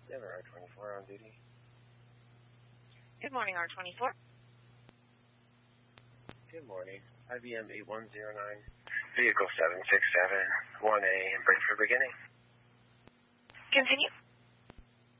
Denver R24 on duty. Good morning, R24. Good morning. IBM 8109, vehicle 767, 1A, and break for beginning. Continue.